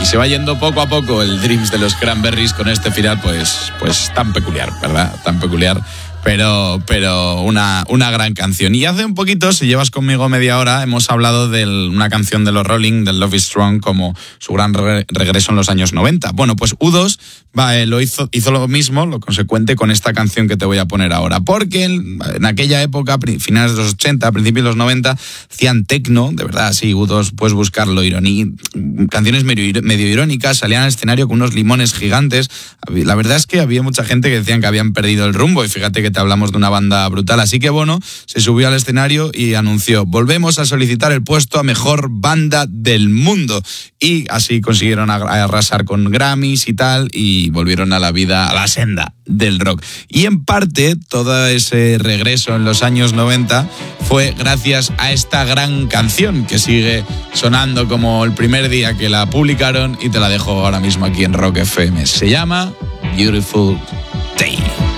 Y se va yendo poco a poco el Dreams de los Cranberries con este final pues tan peculiar, ¿verdad? Tan peculiar. Pero una gran canción. Y hace un poquito, si llevas conmigo media hora, hemos hablado de una canción de los Rolling, del Love is Strong, como su gran regreso en los años 90. Bueno, pues U2 hizo lo mismo, lo consecuente, con esta canción que te voy a poner ahora. Porque en aquella época, finales de los 80, principios de los 90, hacían techno, de verdad, sí, U2, puedes buscarlo, canciones medio irónicas, salían al escenario con unos limones gigantes. La verdad es que había mucha gente que decían que habían perdido el rumbo, y fíjate que te hablamos de una banda brutal. Así que Bono se subió al escenario y anunció: volvemos a solicitar el puesto a mejor banda del mundo. Y así consiguieron arrasar con Grammys y tal, y volvieron a la vida, a la senda del rock. Y en parte todo ese regreso en los años 90 fue gracias a esta gran canción que sigue sonando como el primer día que la publicaron, y te la dejo ahora mismo aquí en Rock FM. Se llama Beautiful Day.